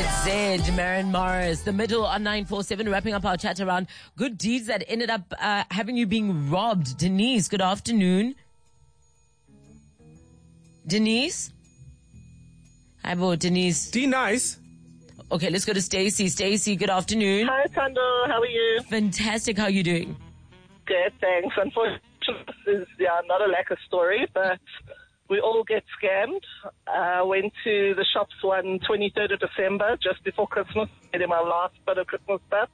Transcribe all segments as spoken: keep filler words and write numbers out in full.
Z, Maren Morris, the middle on nine four seven, wrapping up our chat around good deeds that ended up uh, having you being robbed. Denise, good afternoon. Denise? Hi, Bo, Denise. D nice. Okay, let's go to Stacey. Stacey, good afternoon. Hi, Tando. How are you? Fantastic. How are you doing? Good, thanks. Unfortunately, this is yeah, not a lack of story, but we all get scammed. I uh, went to the shops one twenty-third of December, just before Christmas, getting my last bit of Christmas stuff.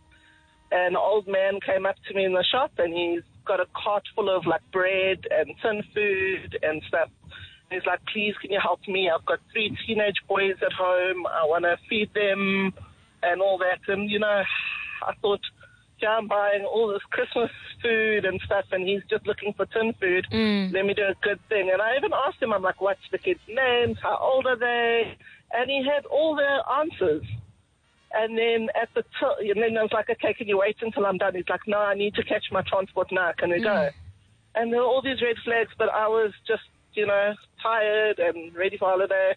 An old man came up to me in the shop, and he's got a cart full of like bread and tin food and stuff. He's like, please, can you help me? I've got three teenage boys at home. I want to feed them and all that. And, you know, I thought, yeah, I'm buying all this Christmas food and stuff, and he's just looking for tin food. Mm. Let me do a good thing. And I even asked him, I'm like, what's the kids' names? How old are they? And he had all the answers. And then at the t- and then I was like, okay, can you wait until I'm done? He's like, no, I need to catch my transport now. Can we mm. go? And there were all these red flags, but I was just, you know, tired and ready for holiday.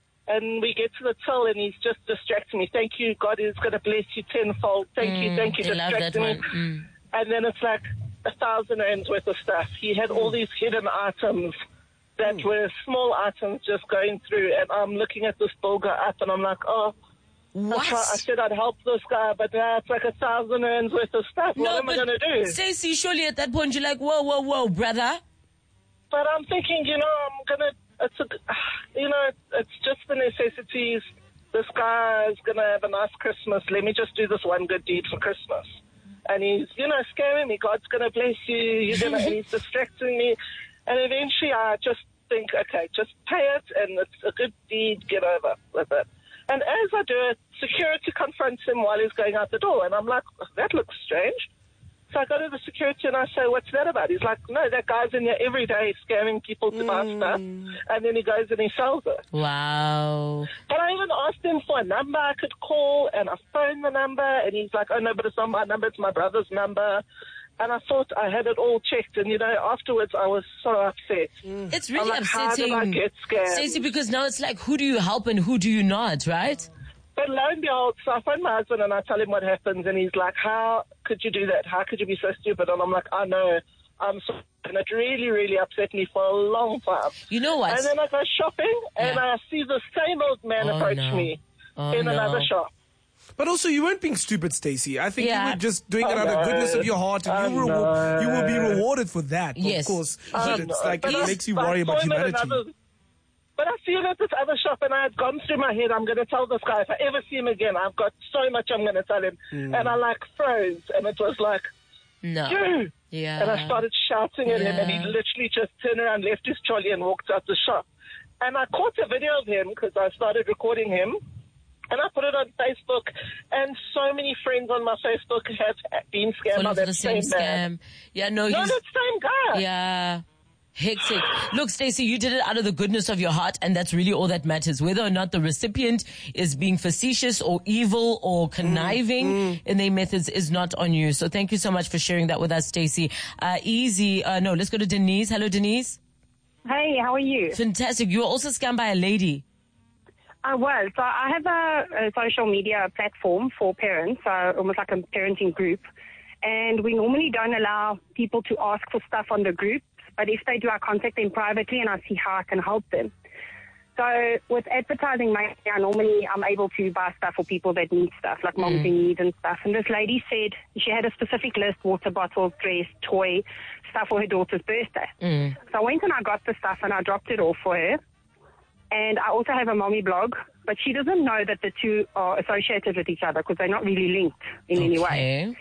And we get to the till, and he's just distracting me. Thank you, God is going to bless you tenfold. Thank mm, you, thank you, distracting me. Mm. And then it's like a thousand rands worth of stuff. He had mm. all these hidden items that mm. were small items just going through. And I'm looking at this bill go up, and I'm like, oh, what? I, try, I said I'd help this guy, but now it's like a thousand rands worth of stuff. No, what am I going to do? Stacey, surely at that point you're like, whoa, whoa, whoa, brother. But I'm thinking, you know, I'm going to, it's a, you know, it's just the necessities. This guy is going to have a nice Christmas. Let me just do this one good deed for Christmas. And he's, you know, scaring me. God's going to bless you. You're gonna, and he's distracting me. And eventually I just think, okay, just pay it, and it's a good deed. Get over with it. And as I do it, security confronts him while he's going out the door. And I'm like, that looks strange. So I go to the security and I say, what's that about? He's like, no, that guy's in here every day scamming people to mm. buy stuff. And then he goes and he sells it. Wow. But I even asked him for a number I could call, and I phoned the number, and he's like, oh, no, but it's not my number, it's my brother's number. And I thought I had it all checked. And, you know, afterwards I was so upset. Mm. It's really like, upsetting. How did I get scammed? Stacey, because now it's like, who do you help and who do you not, right? But lo and behold, so I phone my husband and I tell him what happens, and he's like, how could you do that? How could you be so stupid? And I'm like, I know. I'm so, and it really, really upset me for a long time. You know what? And then I go shopping, and yeah. I see the same old man oh, approach no. me oh, in no. another shop. But also, you weren't being stupid, Stacey. I think yeah. you were just doing I it out of know. goodness of your heart, and you, re- you will be rewarded for that. Yes. Of course, I but it's know. like But it I- makes you but I worry about saw him at humanity. another- But I see him at this other shop, and I had gone through my head, I'm going to tell this guy, if I ever see him again, I've got so much I'm going to tell him. Mm. And I, like, froze, and it was like, no. you! Yeah. And I started shouting at yeah. him, and he literally just turned around, left his trolley, and walked out the shop. And I caught a video of him, because I started recording him, and I put it on Facebook, and so many friends on my Facebook have been scammed Full by of that the same same man. scam. Yeah, no, No, he's... that same guy. Yeah. Hectic. Look, Stacey, you did it out of the goodness of your heart, and that's really all that matters. Whether or not the recipient is being facetious or evil or conniving mm, mm. in their methods is not on you. So thank you so much for sharing that with us, Stacey. Uh, easy. Uh, no, let's go to Denise. Hello, Denise. Hey, how are you? Fantastic. You were also scammed by a lady. I was. So I have a, a social media platform for parents, so almost like a parenting group. And we normally don't allow people to ask for stuff on the group. But if they do, I contact them privately and I see how I can help them. So with advertising, I normally I'm able to buy stuff for people that need stuff, like mm. moms in need and stuff. And this lady said she had a specific list: water bottles, dress, toy, stuff for her daughter's birthday. Mm. So I went and I got the stuff and I dropped it off for her. And I also have a mommy blog, but she doesn't know that the two are associated with each other because they're not really linked in okay. any way.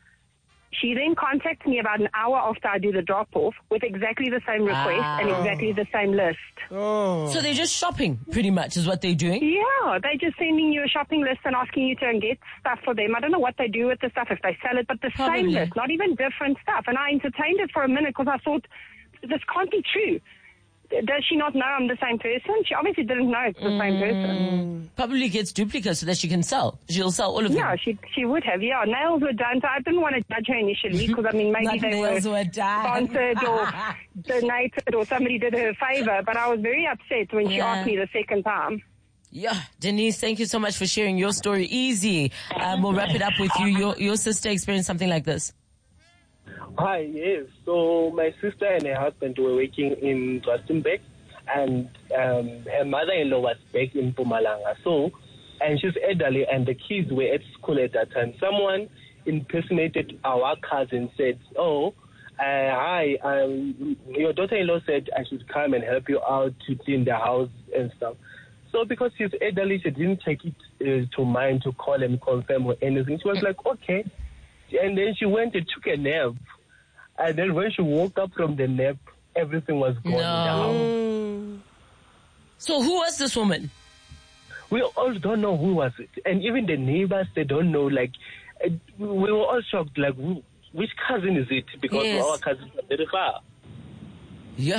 She then contacts me about an hour after I do the drop-off with exactly the same request ah. and exactly the same list. Oh. So they're just shopping, pretty much, is what they're doing? Yeah, they're just sending you a shopping list and asking you to and get stuff for them. I don't know what they do with the stuff, if they sell it, but the Probably. same list, not even different stuff. And I entertained it for a minute because I thought, this can't be true. Does she not know I'm the same person? She obviously didn't know it's the mm, same person. Probably gets duplicates so that she can sell. She'll sell all of them. Yeah, she she would have. Yeah, nails were done. So I didn't want to judge her initially because, I mean, maybe they were, were done. sponsored or donated or somebody did her a favor. But I was very upset when she Yeah. asked me the second time. Yeah, Denise, thank you so much for sharing your story. Easy. Um, we'll wrap it up with you. Your your sister experienced something like this. Hi, yes. So my sister and her husband were working in Rustenburg, and um, her mother-in-law was back in Mpumalanga. So, and she's elderly, and the kids were at school at that time. Someone impersonated our cousin, said, oh, uh, hi, um, your daughter-in-law said I should come and help you out to clean the house and stuff. So because she's elderly, she didn't take it uh, to mind to call and confirm or anything. She was like, okay. And then she went and took a nap. And then when she woke up from the nap, everything was gone No. down. So who was this woman? We all don't know who was it. And even the neighbors, they don't know. Like, uh, we were all shocked. Like, who, which cousin is it? Because Yes. our cousins are very far. Yeah.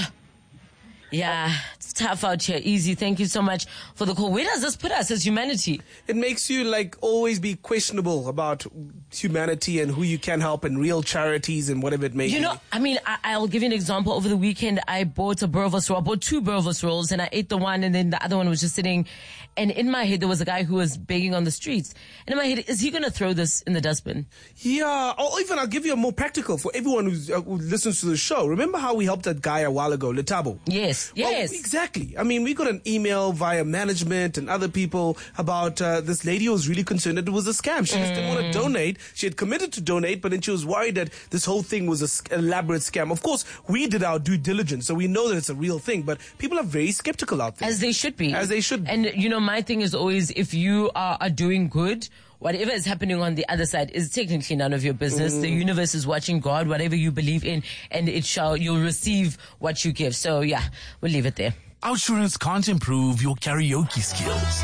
Yeah, it's tough out here. Easy. Thank you so much for the call. Where does this put us as humanity? It makes you like always be questionable about humanity and who you can help and real charities and whatever it may be. You know, I mean, I, I'll give you an example. Over the weekend, I bought a Boerewors roll. I bought two Boerewors rolls, and I ate the one, and then the other one was just sitting. And in my head, there was a guy who was begging on the streets. And in my head, is he going to throw this in the dustbin? Yeah, or even I'll give you a more practical for everyone who's, uh, who listens to the show. Remember how we helped that guy a while ago, Letabo? Yes, Well, yes. exactly. I mean, we got an email via management and other people about uh, this lady who was really concerned that it was a scam. She just didn't want to donate. She had committed to donate, but then she was worried that this whole thing was an elaborate scam. Of course, we did our due diligence, so we know that it's a real thing, but people are very skeptical out there. As they should be. As they should be. And, you know, my thing is always, if you are, are doing good, whatever is happening on the other side is technically none of your business. Mm. The universe is watching God, whatever you believe in, and it shall, you'll receive what you give. So, yeah, we'll leave it there. Outsurance can't improve your karaoke skills,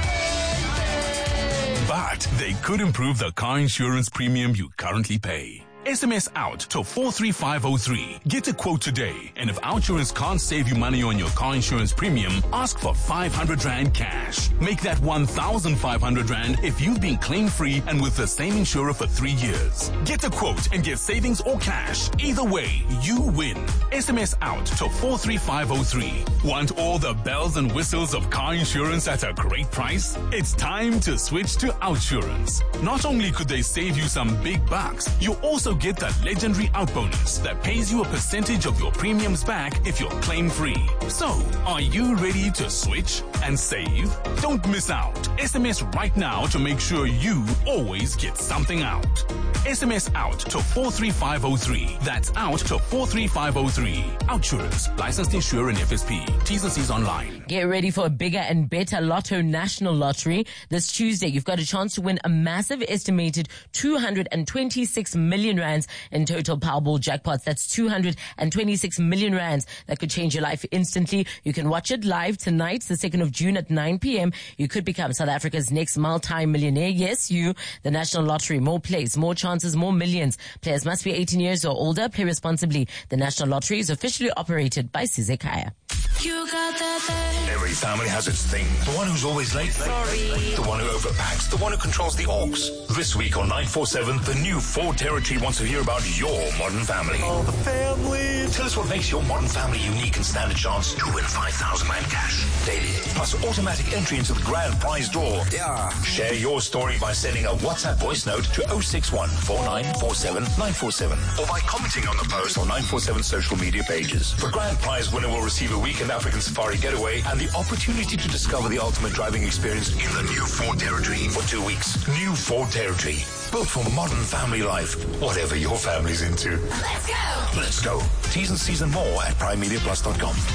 but they could improve the car insurance premium you currently pay. S M S out to four three five oh three. Get a quote today. And if Outsurance can't save you money on your car insurance premium, ask for five hundred rand cash. Make that one thousand five hundred rand if you've been claim free and with the same insurer for three years. Get a quote and get savings or cash. Either way, you win. S M S out to four three five oh three. Want all the bells and whistles of car insurance at a great price? It's time to switch to Outsurance. Not only could they save you some big bucks, you also get the legendary out bonus that pays you a percentage of your premiums back if you're claim free. So, are you ready to switch and save? Don't miss out. S M S right now to make sure you always get something out. S M S out to four three five oh three. That's out to four three five oh three. Outsurance, licensed insurer and F S P. T's and C's online. Get ready for a bigger and better Lotto National Lottery. This Tuesday, you've got a chance to win a massive estimated two hundred twenty-six million rands in total Powerball jackpots. That's two hundred twenty-six million rands that could change your life instantly. You can watch it live tonight, the second of June at nine p.m. You could become South Africa's next multi-millionaire. Yes, you. The National Lottery. More plays, more chances, more millions. Players must be eighteen years or older. Play responsibly. The National Lottery is officially operated by Sizekaya. You got that thing. Every family has its thing. The one who's always late. Sorry. The one who overpacks. The one who controls the aux. This week on nine four seven, the new Ford Territory wants to hear about your modern family. Oh, the family. Tell us what makes your modern family unique and stand a chance to win five thousand rand cash daily. Plus automatic entry into the grand prize draw. Yeah. Share your story by sending a WhatsApp voice note to oh six one, four nine four seven, nine four seven or by commenting on the post on nine four seven social media pages. The grand prize winner will receive a weekend African safari getaway and the opportunity to discover the ultimate driving experience in the new Ford Territory for two weeks. New Ford Territory. Built for modern family life, whatever your family's into. Let's go. Let's go. T's and C's and more at prime media plus dot com.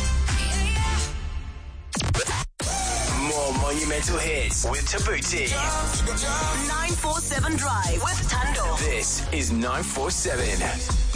More monumental hits with Tabuti. nine four seven Drive with Tando. This is nine four seven.